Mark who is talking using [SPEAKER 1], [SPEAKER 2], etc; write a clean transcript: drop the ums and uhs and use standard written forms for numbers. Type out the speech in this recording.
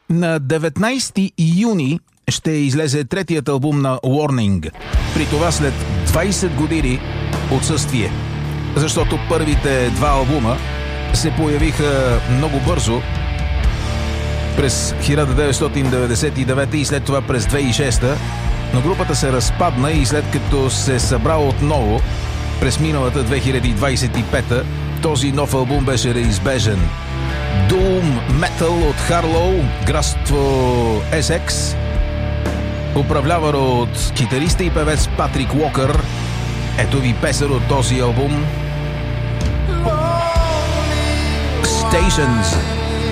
[SPEAKER 1] На 19 юни ще излезе третият албум на Warning. При това след 20 години отсъствие. Защото първите два албума се появиха много бързо през 1999 и след това през 2006, но групата се разпадна и след като се събра отново през миналата 2025, този нов албум беше неизбежен. Doom Metal от Харлоу, градство Есекс, управляван от китариста и певец Патрик Уокър. Ето ви песен от този албум. Stations.